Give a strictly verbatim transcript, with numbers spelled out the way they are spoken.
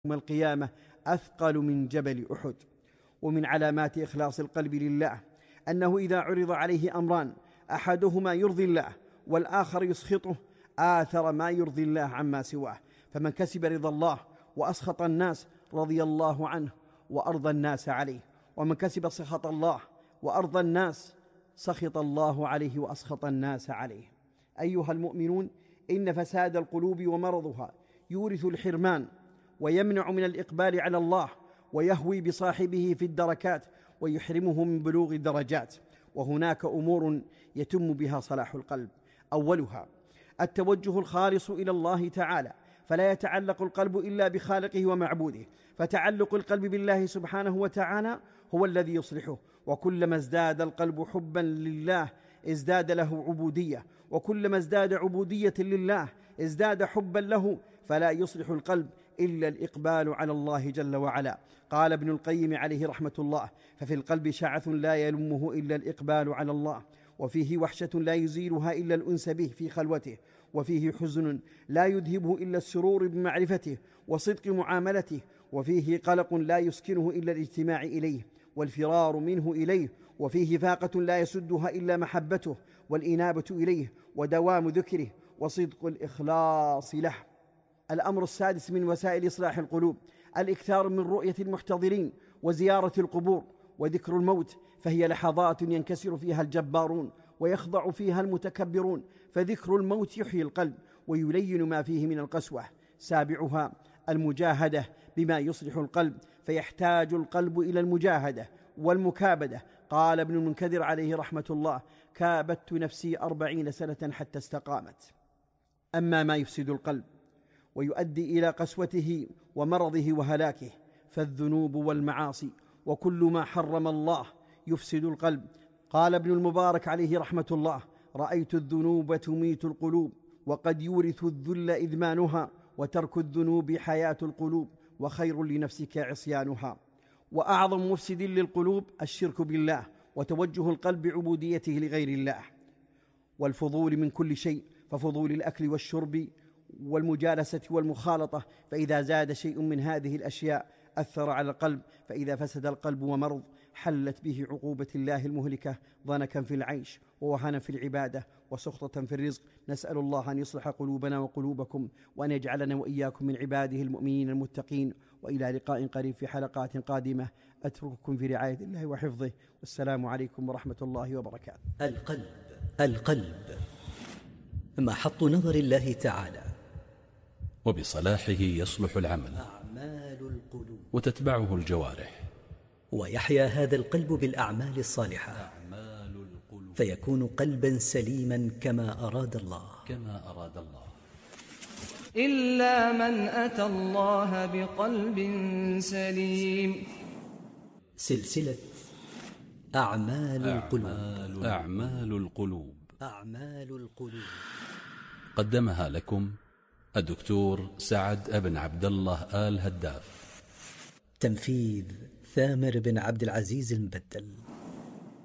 يوم القيامة أثقل من جبل أحد. ومن علامات إخلاص القلب لله أنه إذا عرض عليه أمران أحدهما يرضي الله والآخر يسخطه آثر ما يرضي الله عما سواه، فمن كسب رضا الله وأسخط الناس رضي الله عنه وأرضى الناس عليه، ومن كسب سخط الله وأرضى الناس سخط الله عليه وأسخط الناس عليه. أيها المؤمنون، إن فساد القلوب ومرضها يورث الحرمان ويمنع من الإقبال على الله، ويهوي بصاحبه في الدركات ويحرمه من بلوغ الدرجات. وهناك أمور يتم بها صلاح القلب، أولها التوجه الخالص إلى الله تعالى، فلا يتعلق القلب إلا بخالقه ومعبوده، فتعلق القلب بالله سبحانه وتعالى هو الذي يصلحه. وكلما ازداد القلب حبا لله ازداد له عبودية، وكلما ازداد عبودية لله ازداد حبا له، فلا يصلح القلب إلا الإقبال على الله جل وعلا. قال ابن القيم عليه رحمة الله: ففي القلب شعث لا يلمه إلا الإقبال على الله، وفيه وحشة لا يزيلها إلا الأنس به في خلوته، وفيه حزن لا يذهبه إلا السرور بمعرفته وصدق معاملته، وفيه قلق لا يسكنه إلا الاجتماع إليه والفرار منه إليه، وفيه فاقة لا يسدها إلا محبته والإنابة إليه ودوام ذكره وصدق الإخلاص له. الأمر السادس من وسائل إصلاح القلوب الإكثار من رؤية المحتضرين وزيارة القبور وذكر الموت، فهي لحظات ينكسر فيها الجبارون ويخضع فيها المتكبرون، فذكر الموت يحيي القلب ويلين ما فيه من القسوة. سابعها المجاهدة بما يصلح القلب، فيحتاج القلب إلى المجاهدة والمكابدة. قال ابن المنكدر عليه رحمة الله: كابدت نفسي أربعين سنة حتى استقامت. أما ما يفسد القلب ويؤدي إلى قسوته ومرضه وهلاكه فالذنوب والمعاصي وكل ما حرم الله يفسد القلب. قال ابن المبارك عليه رحمة الله: رأيت الذنوب تميت القلوب، وقد يورث الذل إذمانها، وترك الذنوب حياة القلوب، وخير لنفسك عصيانها. وأعظم مفسد للقلوب الشرك بالله وتوجه القلب بعبوديته لغير الله، والفضول من كل شيء، ففضول الأكل والشرب والمجالسة والمخالطة، فإذا زاد شيء من هذه الأشياء أثر على القلب، فإذا فسد القلب ومرض حلت به عقوبة الله المهلكة، ضنكا في العيش ووهنا في العبادة وسخطة في الرزق. نسأل الله أن يصلح قلوبنا وقلوبكم، وأن يجعلنا وإياكم من عباده المؤمنين المتقين. وإلى لقاء قريب في حلقات قادمة، أترككم في رعاية الله وحفظه، والسلام عليكم ورحمة الله وبركاته. القلب القلب محط نظر الله تعالى، وبصلاحه يصلح العمل أعمال القلوب وتتبعه الجوارح، ويحيا هذا القلب بالأعمال الصالحة أعمال القلوب، فيكون قلبا سليما كما أراد الله كما أراد الله. إلا من أتى الله بقلب سليم. سلسلة أعمال القلوب أعمال, أعمال القلوب أعمال القلوب قدمها لكم الدكتور سعد بن عبد الله آل هداف. تنفيذ ثامر بن عبد العزيز المبدل.